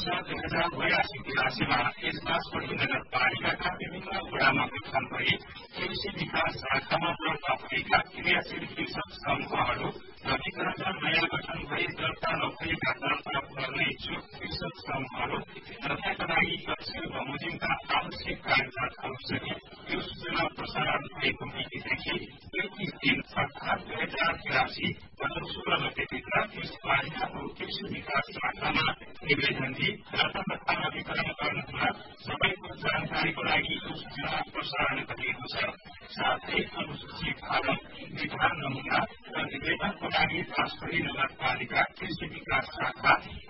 2082-83 यस बाँसपट्टी नगरपालिकाका विभिन्न वडामा गठन भई कृषि विकास शाखामा दर्ता भएका क्रियाशील कृषक समूहहरू र विकरालमा नयाँ गठन भई दर्ता नभएका दर्ता गर्न इच्छुक कृषक समूहहरू दर्ताका लागि तहसील बमोजिमका आवश्यक कागजातहरू सहित यो सूचना प्रसारण भएको मितिदेखि 31 दिन अर्थात् 2083 भदौ 16 गतेभित्र त्यस पालिकाको कृषि विकास शाखामा निवेदन दिई दर्ता तथा नवीकरण गर्नुहुन सबैको जानकारीको लागि यो सूचना प्रसारण गरिएको छ। साथै अनुसूची फारम विधान नमुना र निवेदनको लागि बाँसपट्टी नगरपालिका कृषि विकास शाखा